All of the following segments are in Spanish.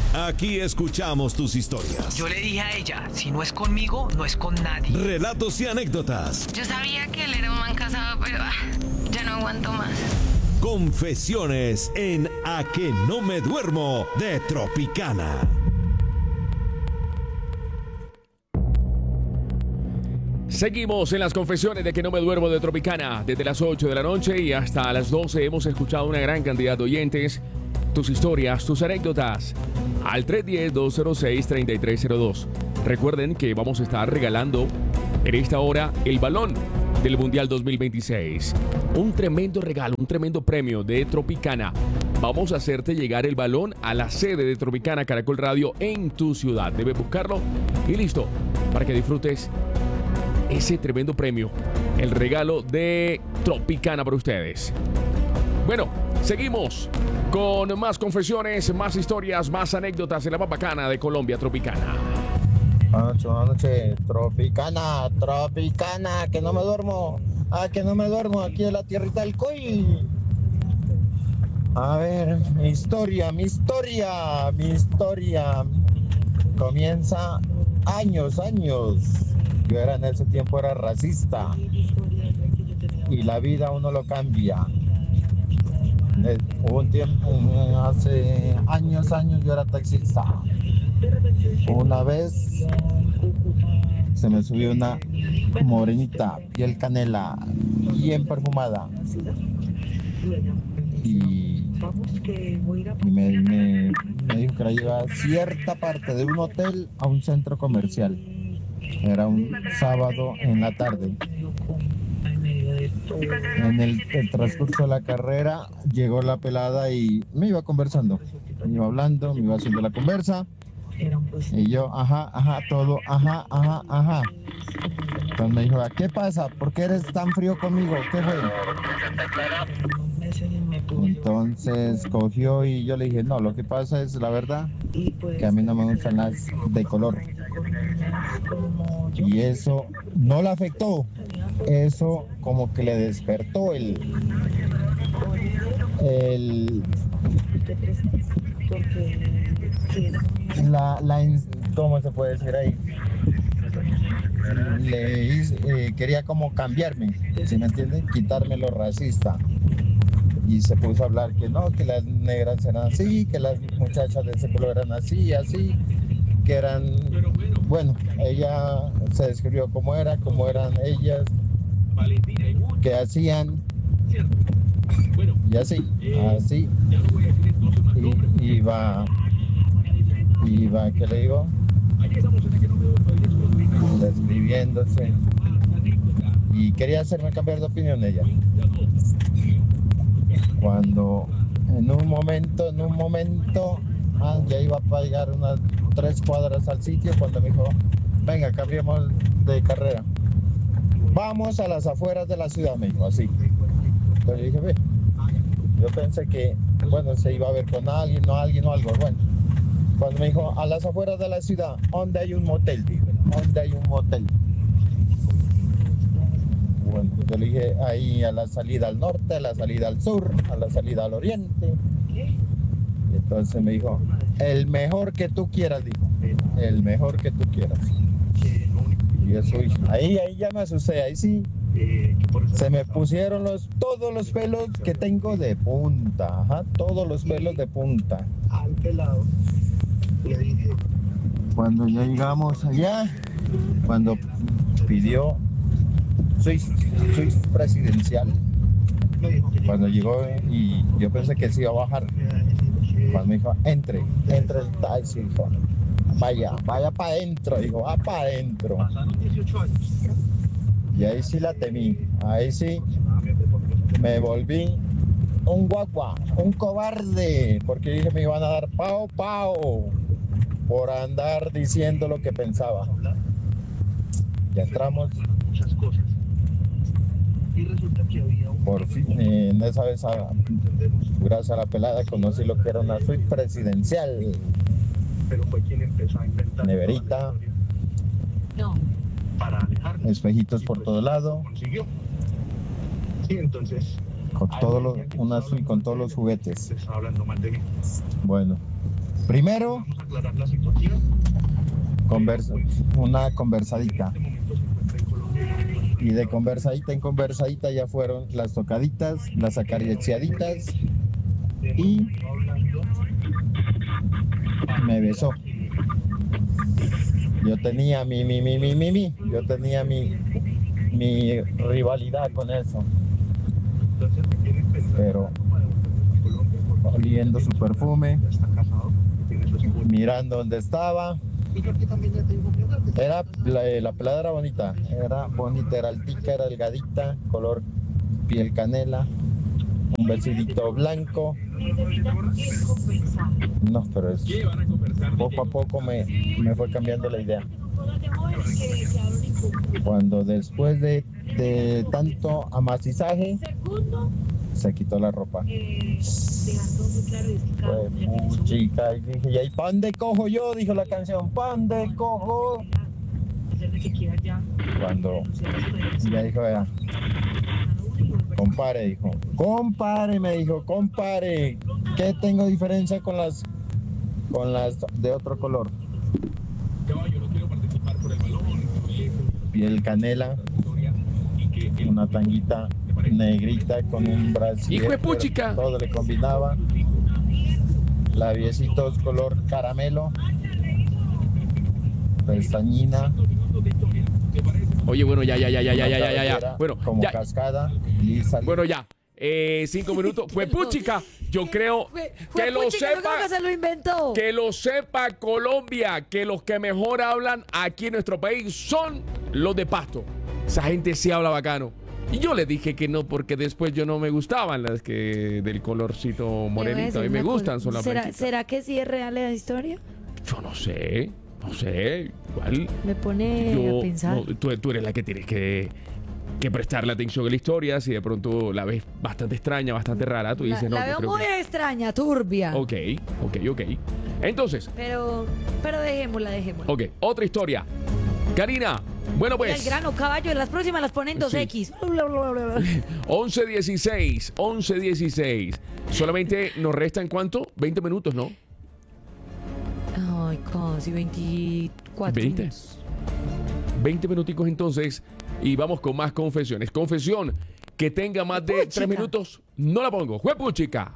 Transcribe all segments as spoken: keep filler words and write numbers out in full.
Aquí escuchamos tus historias. Yo le dije a ella, si no es conmigo, no es con nadie. Relatos y anécdotas. Yo sabía que él era un man casado, pero ah, ya no aguanto más. Confesiones en A que no me duermo de Tropicana. Seguimos en las confesiones de Que no me duermo de Tropicana. Desde las ocho de la noche y hasta las doce hemos escuchado una gran cantidad de oyentes. Tus historias, tus anécdotas. Al tres uno cero, dos cero seis, tres tres cero dos. Recuerden que vamos a estar regalando en esta hora el balón del Mundial dos mil veintiséis. Un tremendo regalo, un tremendo premio de Tropicana. Vamos a hacerte llegar el balón a la sede de Tropicana Caracol Radio en tu ciudad. Debes buscarlo y listo, para que disfrutes ese tremendo premio. El regalo de Tropicana para ustedes. Bueno, seguimos con más confesiones, más historias, más anécdotas de la más bacana de Colombia, Tropicana. Buenas noches, Tropicana, Tropicana, que no me duermo, ah, que no me duermo aquí en la tierrita del Coy. A ver, mi historia, mi historia, mi historia comienza años, años. Yo era en ese tiempo era racista y la vida uno lo cambia. Hubo un tiempo, hace años, años yo era taxista. Una vez se me subió una morenita, piel canela, bien perfumada. Y, y me, me, me dijo que la llevaba a cierta parte de un hotel a un centro comercial. Era un sábado en la tarde. En el, el transcurso de la carrera llegó la pelada y me iba conversando. Me iba hablando, me iba haciendo la conversa. Y yo, ajá, ajá, todo, ajá, ajá, ajá. Entonces me dijo, ¿qué pasa? ¿Por qué eres tan frío conmigo? ¿Qué fue? Entonces cogió y yo le dije, no, lo que pasa es la verdad que a mí no me gustan las de color. Y eso no le afectó. Eso como que le despertó el... el la, la, ¿cómo se puede decir ahí? Le hice, eh, quería como cambiarme, ¿sí me entienden? Quitarme lo racista. Y se puso a hablar que no, que las negras eran así, que las muchachas de ese color eran así, así, que eran, bueno, ella se describió cómo era, cómo eran ellas, que hacían, y así, así, y iba, iba, ¿qué le digo? Describiéndose, y quería hacerme cambiar de opinión ella. Cuando en un momento, en un momento, ah, ya iba a llegar unas tres cuadras al sitio cuando me dijo, venga, cambiemos de carrera. Vamos a las afueras de la ciudad, me dijo, así. Entonces yo dije, ve, yo pensé que, bueno, se iba a ver con alguien, no alguien o algo, bueno. Cuando me dijo, a las afueras de la ciudad, ¿dónde hay un motel? Dije, ¿dónde hay un motel? Bueno, yo le dije ahí a la salida al norte, a la salida al sur, a la salida al oriente. Y entonces me dijo, el mejor que tú quieras, dijo, el mejor que tú quieras. Y eso, ahí, ahí ya me asusté, ahí sí, se me pusieron los, todos los pelos que tengo de punta, ajá, todos los pelos de punta. Al pelado le dije. Cuando ya llegamos allá, cuando pidió Soy, soy presidencial. Cuando llegó y yo pensé que se iba a bajar. Cuando me dijo, entre, entre el taxi, dijo, vaya, vaya para adentro, dijo, va para adentro. Y ahí sí la temí, ahí sí me volví un guagua, un cobarde, porque dije me iban a dar pao, pao, por andar diciendo lo que pensaba. Ya entramos. Por fin, eh, en esa vez, a, gracias a la pelada, conocí lo que era una suite presidencial. Neverita, espejitos por todo lado, con todos los, una suite con todos los juguetes. Bueno, primero Conversa, una conversadita. Y de conversadita en conversadita ya fueron las tocaditas, las acariciaditas y me besó. Yo tenía mi, mi, mi, mi, mi, mi, yo tenía mi, mi rivalidad con eso. Pero oliendo su perfume, mirando dónde estaba. Era, la, la pelada era bonita, era bonita, era altica, era delgadita, color piel canela, un vestidito blanco. No, pero es, poco a poco me, me fue cambiando la idea. Cuando después de, de tanto amacizaje, se quitó la ropa. Fue muy chica y dije, ¿y ahí pa' dónde cojo yo? Dijo la canción, ¿pa' dónde cojo? Cuando ya dijo, vea, compare, dijo, compare, me dijo, compare, ¿qué tengo diferencia con las, con las de otro color? Piel canela, una tanguita negrita con un brazo. ¡Hijo de puchica! Todo le combinaba. Labiecitos color caramelo. Pestañina. Oye, bueno, ya, ya, ya, ya, ya, ya, ya, ya, ya. Bueno, como ya. cascada. Lisa. Bueno, ya. Eh, cinco minutos. Fue puchica. Yo creo Fue- que fue lo puchica, yo sepa. creo que se lo inventó. Que lo sepa Colombia, que los que mejor hablan aquí en nuestro país son los de Pasto. Esa gente sí habla bacano. Y yo le dije que no, porque después yo no me gustaban las que del colorcito Te voy a morenito. decir A mí me una gustan, cosa. son las ¿Será, blanquitas. ¿Será que sí es real la historia? Yo no sé, no sé. Igual. Me pone Yo, a pensar. no, tú, tú eres la que tienes que, que prestarle atención a la historia. Si de pronto la ves bastante extraña, bastante rara, tú la dices, no, la yo veo creo muy que... extraña, turbia. Ok, ok, ok. Entonces, Pero, pero dejémosla, dejémosla. ok, otra historia. Karina, bueno Mira, pues... el grano, caballo, las próximas las ponen dos Sí. X. once dieciséis, once dieciséis. Solamente nos restan ¿cuánto? veinte minutos, ¿no? Ay, casi veinticuatro veinte. minutos. veinte minuticos entonces y vamos con más confesiones. Confesión que tenga más de Juepuchica. tres minutos, no la pongo. Juepuchica.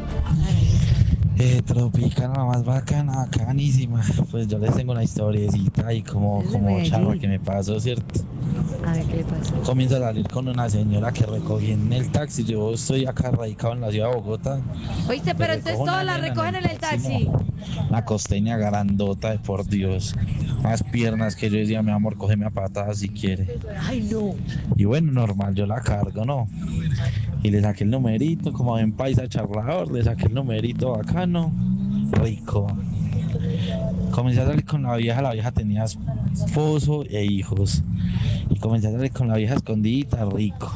Eh, Tropicana, la más bacana, bacanísima. Pues yo les tengo una historiecita y como, Es de como Medellín. charra que me pasó, ¿cierto? A ver, ¿qué le pasa? Comienzo a salir con una señora que recogí en el taxi. Yo estoy acá radicado en la ciudad de Bogotá. Oíste, pero Me entonces recojo todas una las nena recogen en el taxi. no. Una costeña grandota de por Dios. Más piernas que yo decía, mi amor, cógeme a patadas si quiere. Ay, no. Y bueno, normal, yo la cargo, ¿no? Y le saqué el numerito, como en paisa charlador, le saqué el numerito bacano, rico. Comencé a salir con la vieja, la vieja tenía esposo e hijos. Y comencé a salir con la vieja escondidita, rico.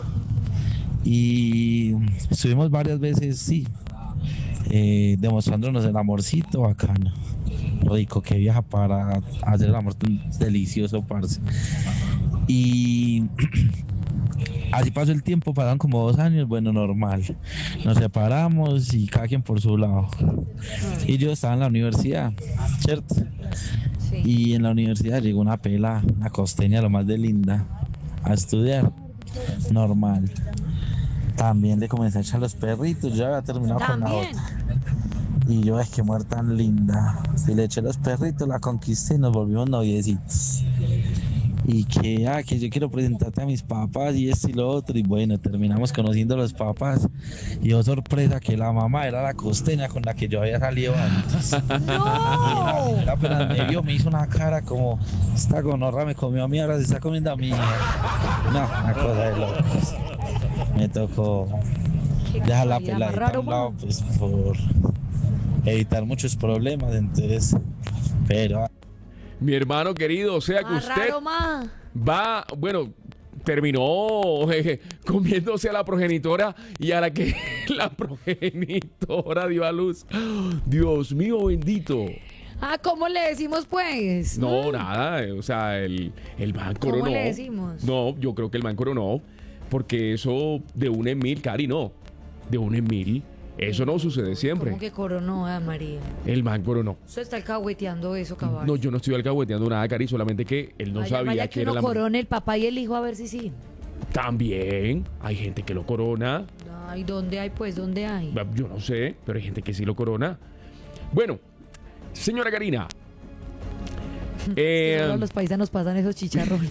Y estuvimos varias veces, sí, eh, demostrándonos el amorcito bacano. Rico, que vieja para hacer el amor tan delicioso, parce. Y así pasó el tiempo, pasaron como dos años, bueno, normal. Nos separamos y cada quien por su lado. Y yo estaba en la universidad, ¿cierto? Sí. Y en la universidad llegó una pela, una costeña, lo más de linda, a estudiar. Normal. También le comencé a echar los perritos, yo ya había terminado con la También. otra. Y yo, es que mujer tan linda. Y le eché los perritos, la conquisté y nos volvimos noviecitos. Y que, ah, que yo quiero presentarte a mis papás y esto y lo otro. Y bueno, terminamos conociendo a los papás. Y oh, sorpresa, que la mamá era la costeña con la que yo había salido antes. ¡No! Y la apenas me vio, me hizo una cara como, esta gonorra me comió a mí, ahora se está comiendo a mí. No, una cosa de locos. Me tocó Qué dejar la casualidad, peladita más a raro, un lado, ma. pues por evitar muchos problemas, entonces, pero Mi hermano querido, o sea que Más usted raro, ma. va, bueno, terminó jeje, comiéndose a la progenitora y a la que la progenitora dio a luz. Dios mío bendito. Ah, ¿cómo le decimos, pues? No, Mm. nada, eh, o sea, el, el Máncoro ¿Cómo no. le decimos? No, yo creo que el Máncoro no, porque eso de una en mil, Cari, no. De una en mil, Eso no sucede siempre. ¿Cómo que coronó a María? El man coronó. Usted está alcahueteando eso, caballo. No, yo no estoy alcahueteando nada, Cari, solamente que él no vaya, sabía vaya que que era uno la... corone el papá y el hijo a ver si sí. También hay gente que lo corona. Ay, ¿dónde hay pues? ¿Dónde hay? Yo no sé, pero hay gente que sí lo corona. Bueno, señora Karina. Que eh, solo los paisanos pasan esos chicharrones.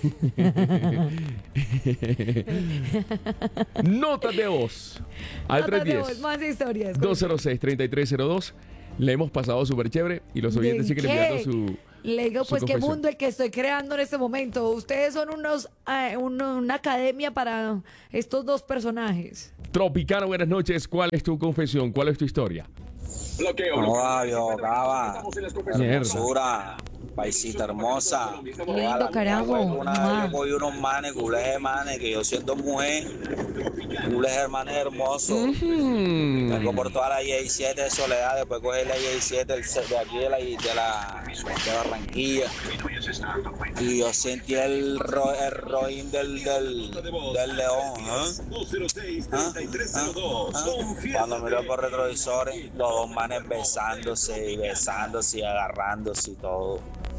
Notas de voz al Notas de tres voz, diez, más historias. dos cero seis, treinta y tres cero dos. Le hemos pasado súper chévere y los oyentes ¿De siguen qué? enviando su... Le digo, su pues qué confesión. mundo el que estoy creando en este momento. Ustedes son unos eh, un- una academia para estos dos personajes. Tropicana, buenas noches. ¿Cuál es tu confesión? ¿Cuál es tu historia? Hola, viejo Gaba. Mierda. Hermosura, paisita hermosa. Lindo, carajo. Una vez yo cogí unos manes, culés manes, que yo siendo mujer, culés manes hermosos. Hmm. Vengo por toda la I A siete de Soledad, después cogí la I A siete del- de aquí de la, de la de Barranquilla. Y yo sentí el, ro, el roín del, del, del león. ¿eh? ¿Ah? ¿Ah? ¿Ah? Cuando miré por retrovisores, los dos manes besándose y besándose y agarrándose y todo.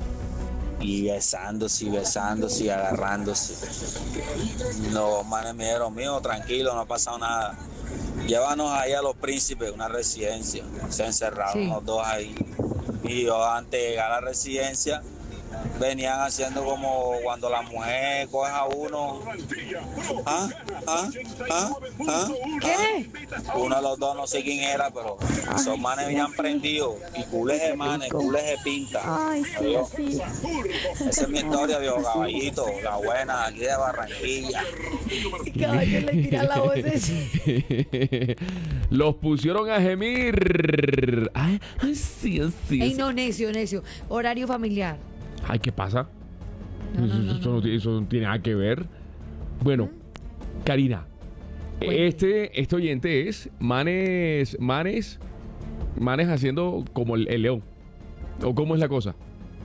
Y besándose y besándose y agarrándose. Los dos manes me dijeron, mío, tranquilo, no ha pasado nada. Llévanos ahí a Los Príncipes, una residencia. Se encerraron Sí. los dos ahí. Y yo antes de llegar a la residencia, venían haciendo como cuando la mujer coge a uno. ¿Ah? ¿Ah? ¿Ah? ¿Ah? ¿Qué? Uno de los dos, no sé quién era, pero esos manes venían prendidos. Y cules de manes, cules de pinta. Ay, sí, ¿Oyó? sí. Esa es mi historia, viejo caballito. La buena, aquí de Barranquilla. Caballo le tira la voz ese. Los pusieron a gemir. Ay, ay, sí, sí. Ey, sí. no, necio, necio. Horario familiar. Ay, ¿qué pasa? No, no, no, eso, no. no, tiene- eso no tiene nada que ver. Bueno, Karina, Cuénteme. este, este oyente es Manes, Manes, Manes haciendo como el, el león. ¿O cómo es la cosa?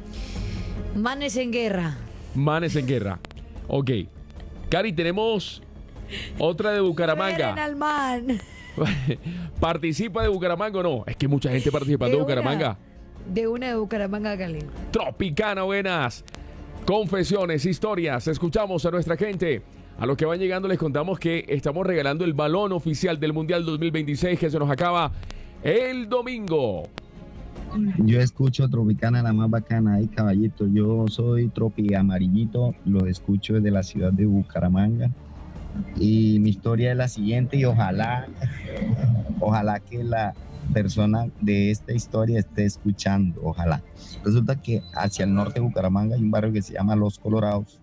Manes en guerra. Manes en guerra. Ok. Cari, tenemos otra de Esperen Bucaramanga. al man. ¿Participa de Bucaramanga o no? Es que mucha gente participando de, De una. Bucaramanga. De una de Bucaramanga, Gale. Tropicana, buenas. Confesiones, historias. Escuchamos a nuestra gente. A los que van llegando les contamos que estamos regalando el balón oficial del Mundial dos mil veintiséis que se nos acaba el domingo. Yo escucho Tropicana, la más bacana. Ay, caballito, yo soy Tropi Amarillito, lo escucho desde la ciudad de Bucaramanga. Y mi historia es la siguiente y ojalá, ojalá que la persona de esta historia esté escuchando, ojalá. Resulta que hacia el norte de Bucaramanga hay un barrio que se llama Los Colorados.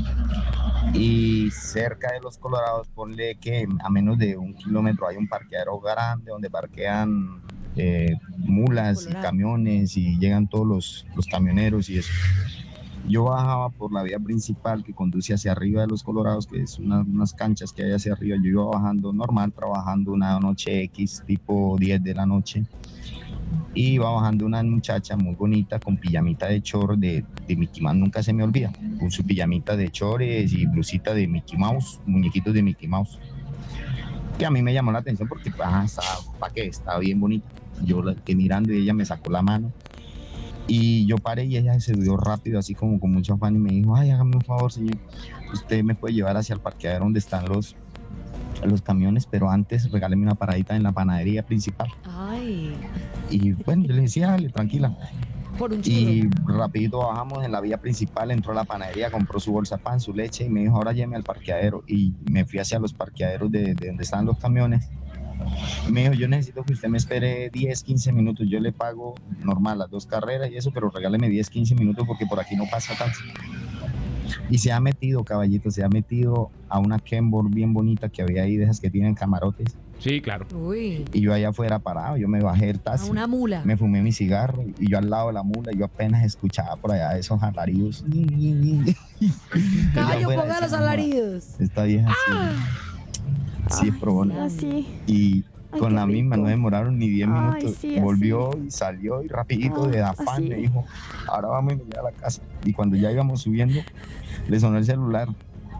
Y cerca de Los Colorados, ponle que a menos de un kilómetro hay un parqueadero grande donde parquean eh, mulas y Colorado. camiones y llegan todos los, los camioneros y eso. Yo bajaba por la vía principal que conduce hacia arriba de Los Colorados, que es una- unas canchas que hay hacia arriba. Yo iba bajando normal, trabajando una noche X, tipo diez de la noche. Y iba bajando una muchacha muy bonita con pijamita de chor de, de Mickey Mouse, nunca se me olvida, con su pijamita de chores y blusita de Mickey Mouse, muñequitos de Mickey Mouse. Que a mí me llamó la atención porque, ah, estaba, ¿para qué? Estaba bien bonita. Yo la quedé mirando y ella me sacó la mano. Y yo paré y ella se subió rápido, así como con mucho afán, y me dijo, ay, hágame un favor, señor, usted me puede llevar hacia el parqueadero donde están los, los camiones, pero antes regáleme una paradita en la panadería principal. Ay, Y bueno, yo le decía, dale, tranquila. por un chulo. Y rapidito bajamos en la vía principal, entró a la panadería, compró su bolsa de pan, su leche y me dijo, ahora lléveme al parqueadero. Y me fui hacia los parqueaderos de, de donde están los camiones. Y me dijo, yo necesito que usted me espere diez, quince minutos, yo le pago normal las dos carreras y eso, pero regáleme diez, quince minutos porque por aquí no pasa taxi. Y se ha metido, caballito, se ha metido a una Kenworth bien bonita que había ahí, de esas que tienen camarotes. Sí, claro. Uy, Y yo allá afuera parado, yo me bajé el a taxi. una mula. Me fumé mi cigarro y yo al lado de la mula, yo apenas escuchaba por allá esos alaridos. Caballo, afuera ponga los decía, alaridos. Esta vieja sí, sí es probona. Así. Y Ay, con qué la misma rico. no demoraron ni diez Ay, minutos. sí, así. Volvió y salió y rapidito de Ah, afán así. me dijo, ahora vamos a ir a la casa. Y cuando ya íbamos subiendo, le sonó el celular.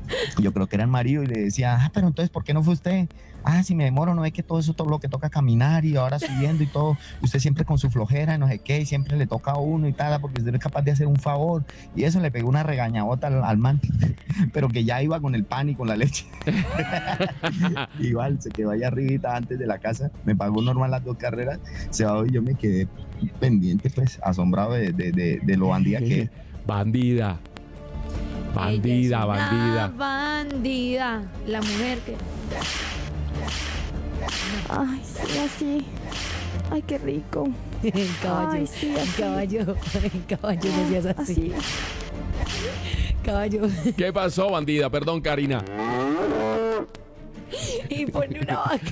Yo creo que era el marido y le decía, ah, pero entonces, ¿por qué no fue usted? Ah, si me demoro, no es que todo eso, todo lo que toca caminar y ahora subiendo y todo, usted siempre con su flojera y no sé qué, y siempre le toca a uno y tal, porque usted no es capaz de hacer un favor. Y eso le pegó una regañabota al, al man, pero que ya iba con el pan y con la leche. Igual, se quedó ahí arribita antes de la casa, me pagó normal las dos carreras, se va y yo me quedé pendiente, pues, asombrado de, de, de, de lo bandida que es. Bandida. Bandida, Ella es una bandida. bandida. La mujer que... Ay, sí, así. Ay, qué rico. El caballo, Ay, sí, el así. caballo, el caballo no seas así. Así. Caballo. ¿Qué pasó, bandida? Perdón, Karina. Y pone una vaca.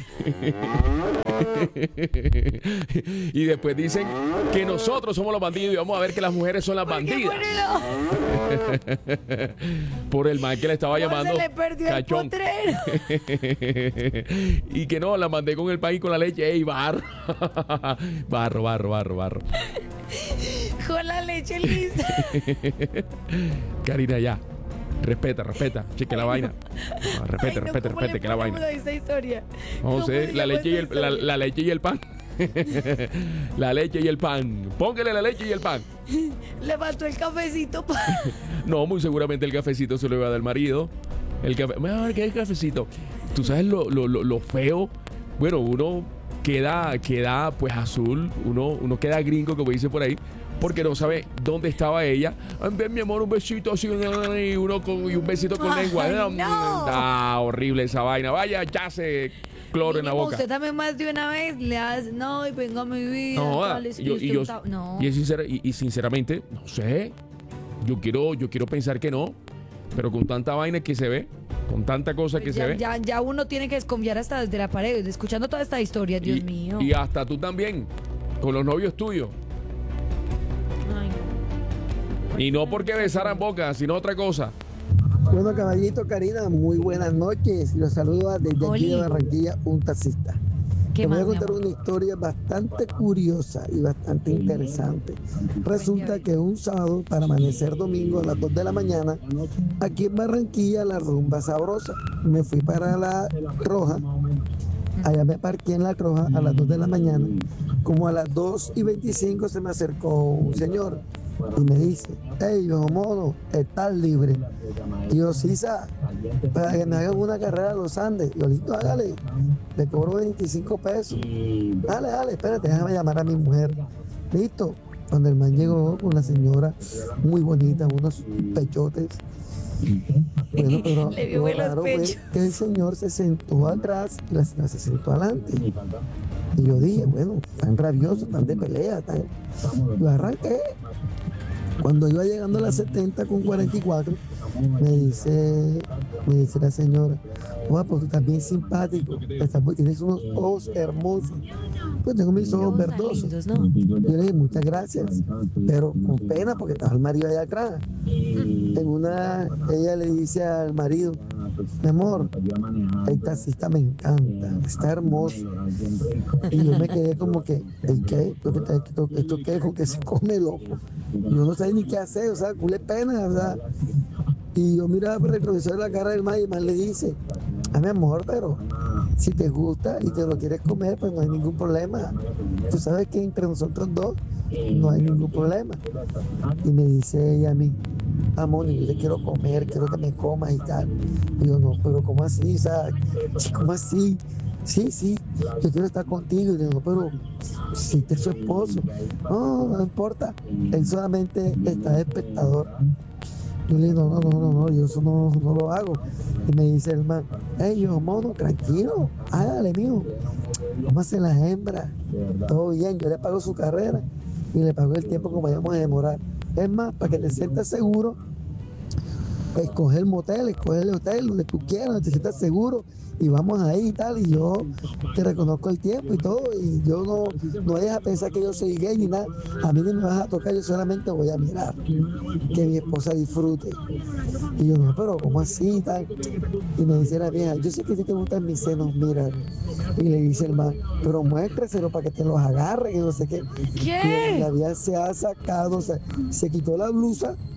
Y después dicen que nosotros somos los bandidos y vamos a ver que las mujeres son las ¿Por qué bandidas. pone la- Por el mal que le estaba No, llamando se le perdió cachón. el potrero. Y que no, la mandé con el pan y con la leche. ¡Ey, barro! Barro, barro, barro, barro. Con la leche lista. Karina, ya. Respeta, respeta. Cheque la vaina. No, respete, Ay, no, respete, ¿cómo respete, le que la ponemos vaina. a esta historia? Vamos a ¿Cómo ver se la llama leche, y el, esta la, historia? la leche y el pan. La leche y el pan. Póngale la leche y el pan. Le faltó el cafecito. pa- No, muy seguramente el cafecito se lo iba a dar el marido. El café. A ver, ¿qué es el cafecito? Tú sabes lo, lo, lo, lo feo. Bueno, uno queda, queda pues azul. Uno, uno queda gringo, como dice por ahí. Porque no sabe dónde estaba ella. Ay, ven, mi amor, un besito así. Y, uno con, y un besito con Ay, lengua. no. Ah, horrible esa vaina. Vaya, ya se cloro en la Mínimo, boca. Usted también más de una vez le hace, no, y venga mi vida. No, joda. tales, Y yo- y usted yo- está- no. Y, es sincera- y- y sinceramente, no sé. Yo quiero, yo quiero pensar que no. Pero con tanta vaina que se ve, con tanta cosa que Pues se ya, ve. ya, ya uno tiene que desconfiar hasta desde la pared, escuchando toda esta historia, Dios y, mío. y hasta tú también, con los novios tuyos. Ay, no. Y no porque besaran boca, sino otra cosa. Bueno, caballito, Karina, muy buenas noches. Los saludo desde aquí Oli. de Barranquilla, un taxista. ¿Qué Te voy más, a mi contar amor? una historia bastante curiosa y bastante interesante. Resulta que un sábado, para amanecer domingo a las dos de la mañana, aquí en Barranquilla, la rumba sabrosa. Me fui para la Roja. Allá me parqué en la Roja a las dos de la mañana. Como a las dos y veinticinco se me acercó un señor y me dice, hey, viejo mono, ¿estás libre? Y yo, sí, sa, para que me hagan una carrera a los Andes. Y yo, listo, hágale, le cobro veinticinco pesos. Dale, dale, espérate, déjame llamar a mi mujer. Listo. Cuando el man llegó con la señora, muy bonita, unos pechotes. Bueno, pero Le vio lo buenos raro fue pechos. que el señor se sentó atrás y la señora se sentó adelante. Y yo dije, bueno, tan rabioso, tan de pelea, tan... Yo arranqué. Cuando iba llegando a las setenta con cuarenta y cuatro, me dice, me dice la señora, guapo, tú estás bien simpático, estás, tienes unos ojos hermosos. Pues tengo mis ojos Ojos tan verdosos. lindos, ¿no? Yo le dije, muchas gracias, pero con pena porque estaba el marido allá atrás. En una, ella le dice al marido, mi amor, el taxista me encanta, está hermoso. Y yo me quedé como que, ¿el qué? ¿Esto, esto, esto qué? ¿Con qué se come, loco? Yo no sabía ni qué hacer, o sea, culé pena, o sea. Y yo miraba por el retrovisor de la cara del man y el man le dice, a mi amor, pero si te gusta y te lo quieres comer, pues no hay ningún problema. Tú sabes que entre nosotros dos no hay ningún problema. Y me dice ella a mí, amor, yo te quiero comer, quiero que me comas y tal. Y yo, no, pero ¿cómo así? O sea, ¿cómo así? Sí, sí, yo quiero estar contigo. Y digo, pero si te es su esposo. No, no importa. Él solamente está de espectador. Yo le digo, no, no, no, no, yo eso no, no lo hago. Y me dice el man, hey, yo, mono, tranquilo, hágale, mijo. ¿Cómo hacen las hembras? Todo bien, yo le pago su carrera y le pago el tiempo que vayamos a demorar. Es más, para que te sientas seguro, escoge el motel, escoge el hotel, donde tú quieras, donde te sientas seguro. Y vamos ahí y tal, y yo te reconozco el tiempo y todo, y yo no, no vayas a pensar que yo soy gay ni nada, a mí no me vas a tocar, yo solamente voy a mirar, que mi esposa disfrute. Y yo, no, pero ¿cómo así y tal? Y me dice la vieja, yo sé que a ti te gustan mis senos, mira. Y le dice el man, pero muéstreselo para que te los agarren y no sé qué. ¿Qué? Y la vieja se ha sacado, o sea, se quitó la blusa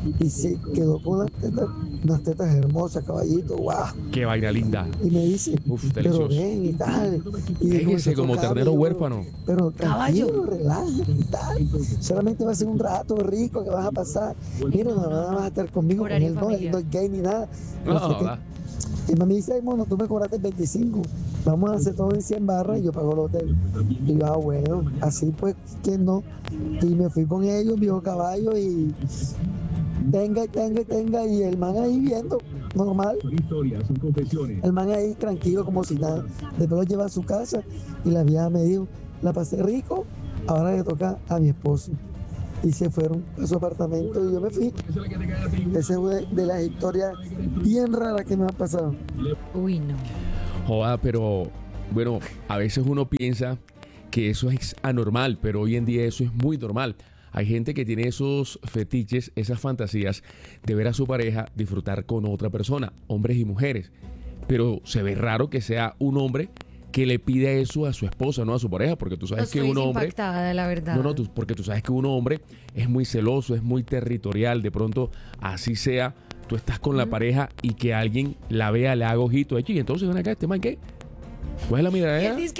y se quedó con las tetas, unas tetas hermosas, caballito, guau. Qué vaina linda. Y me dice, Uf, pero delicioso. ven y tal. Y Déjese como ternero huérfano. Pero tranquilo, relájate y tal. Solamente va a ser un rato rico que vas a pasar. Mira, nada vas a estar conmigo, con Horario él no, él familiar. no es gay ni nada. No, No sé qué. va. Y mami dice, ay, mono, tú me cobraste veinticinco. Vamos a hacer todo en cien barras y yo pago el hotel. Y yo, ah, bueno, así pues, ¿quién no? Y me fui con ellos, viejo caballo, y tenga, y tenga, y tenga. Y el man ahí viendo, normal. El man ahí tranquilo, como si nada. Después lo lleva a su casa y la vieja me dijo, la pasé rico, ahora le toca a mi esposo. Y se fueron a su apartamento y yo me fui. Esa es una de las historias bien raras que me han pasado. Uy, no. Joda, pero bueno, a veces uno piensa que eso es anormal, pero hoy en día eso es muy normal. Hay gente que tiene esos fetiches, esas fantasías de ver a su pareja disfrutar con otra persona, hombres y mujeres. Pero se ve raro que sea un hombre que le pida eso a su esposa, no a su pareja, porque tú sabes Estoy que un hombre... impactada, la verdad. No, no, tú- porque tú sabes que un hombre es muy celoso, es muy territorial. De pronto, así sea, tú estás con la pareja y que alguien la vea, le haga ojito. Y entonces ven acá, este man, ¿qué? ¿Cuál es la Y él miradera? dice